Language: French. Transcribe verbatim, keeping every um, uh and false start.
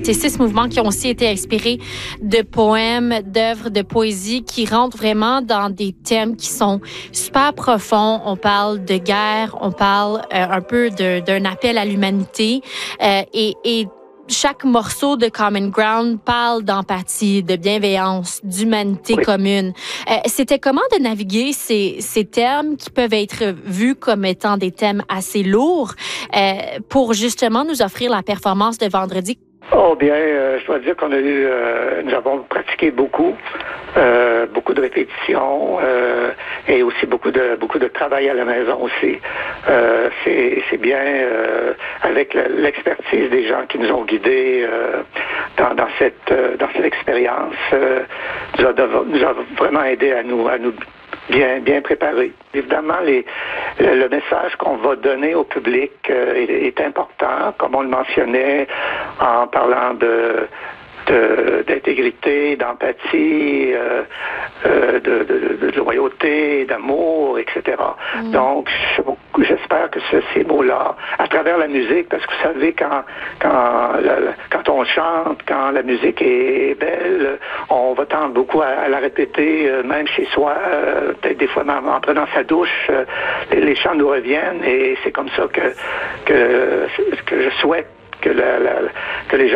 Ces six mouvements qui ont aussi été inspirés de poèmes, d'œuvres de poésie qui rentrent vraiment dans des thèmes qui sont super profonds. On parle de guerre, on parle euh, un peu de, d'un appel à l'humanité euh, et, et chaque morceau de Common Ground parle d'empathie, de bienveillance, d'humanité Oui. commune. Euh, c'était comment de naviguer ces, ces thèmes qui peuvent être vus comme étant des thèmes assez lourds euh, pour justement nous offrir la performance de vendredi? Oh bien, euh, je dois dire qu'on a eu, euh, nous avons pratiqué beaucoup, euh, beaucoup de répétitions euh, et aussi beaucoup de beaucoup de travail à la maison aussi. Euh, c'est, c'est bien euh, avec la, l'expertise des gens qui nous ont guidés euh, dans, dans cette euh, dans cette expérience, euh, nous, a, nous a vraiment aidé à nous à nous bien bien préparés. Évidemment, les, le, le message qu'on va donner au public euh, est, est important, comme on le mentionnait en parlant de, de d'intégrité, d'empathie, euh, euh, de, de, de loyauté, d'amour, et cetera. Mm. Donc, j'espère que ce, ces mots-là, à travers la musique, parce que vous savez, quand quand la, quand on chante, quand la musique est belle, on va tendre beaucoup à, à la répéter, euh, même chez soi, euh, peut-être des fois en, en prenant sa douche, euh, les, les chants nous reviennent, et c'est comme ça que que que je souhaite que la, la que les gens